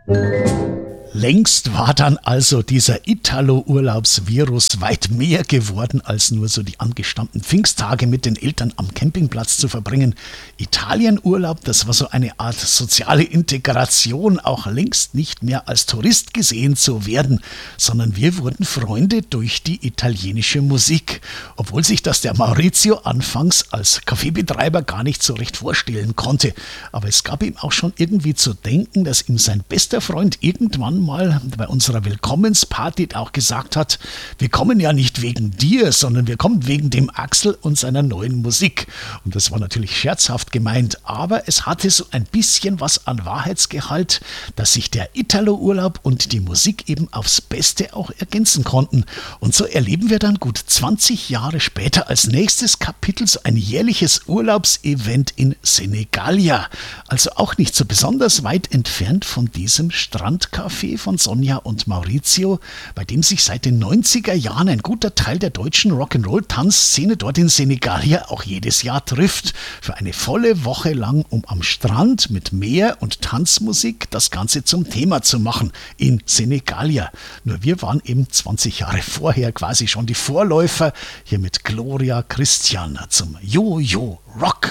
Längst war dann also dieser Italo-Urlaubsvirus weit mehr geworden, als nur so die angestammten Pfingsttage mit den Eltern am Campingplatz zu verbringen. Italienurlaub, das war so eine Art soziale Integration, auch längst nicht mehr als Tourist gesehen zu werden, sondern wir wurden Freunde durch die italienische Musik. Obwohl sich das der Maurizio anfangs als Kaffeebetreiber gar nicht so recht vorstellen konnte. Aber es gab ihm auch schon irgendwie zu denken, dass ihm sein bester Freund irgendwann mal bei unserer Willkommensparty auch gesagt hat, wir kommen ja nicht wegen dir, sondern wir kommen wegen dem Axel und seiner neuen Musik. Und das war natürlich scherzhaft gemeint, aber es hatte so ein bisschen was an Wahrheitsgehalt, dass sich der Italo-Urlaub und die Musik eben aufs Beste auch ergänzen konnten. Und so erleben wir dann gut 20 Jahre später als nächstes Kapitel so ein jährliches Urlaubsevent in Senigallia. Also auch nicht so besonders weit entfernt von diesem Strandcafé von Sonja und Maurizio, bei dem sich seit den 90er Jahren ein guter Teil der deutschen Rock'n'Roll-Tanzszene dort in Senigallia auch jedes Jahr trifft. Für eine volle Woche lang, um am Strand mit Meer und Tanzmusik das Ganze zum Thema zu machen in Senigallia. Nur wir waren eben 20 Jahre vorher quasi schon die Vorläufer, hier mit Gloria Christian zum Yo-Yo Rock.